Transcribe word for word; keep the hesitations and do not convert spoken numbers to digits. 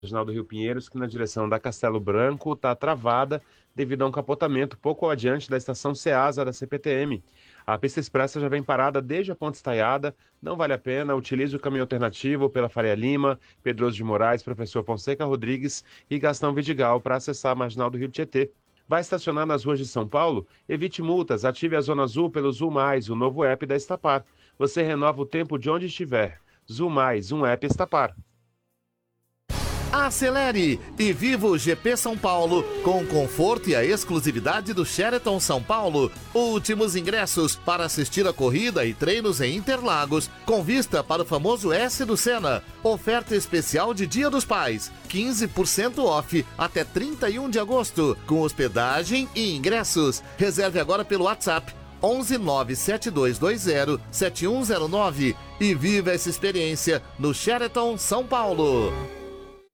Marginal do Rio Pinheiros, que na direção da Castelo Branco está travada devido a um capotamento pouco adiante da estação Ceasa da C P T M. A pista expressa já vem parada desde a Ponte Estaiada, não vale a pena, utilize o caminho alternativo pela Faria Lima, Pedroso de Moraes, Professor Fonseca Rodrigues e Gastão Vidigal para acessar a Marginal do Rio Tietê. Vai estacionar nas ruas de São Paulo? Evite multas, ative a Zona Azul pelo Zul Mais, o novo app da Estapar. Você renova o tempo de onde estiver. Zul Mais, um app Estapar. Acelere e viva o G P São Paulo com o conforto e a exclusividade do Sheraton São Paulo. Últimos ingressos para assistir a corrida e treinos em Interlagos, com vista para o famoso S do Senna. Oferta especial de Dia dos Pais, quinze por cento off até trinta e um de agosto, com hospedagem e ingressos. Reserve agora pelo WhatsApp onze nove sete dois dois zero sete um zero nove e viva essa experiência no Sheraton São Paulo.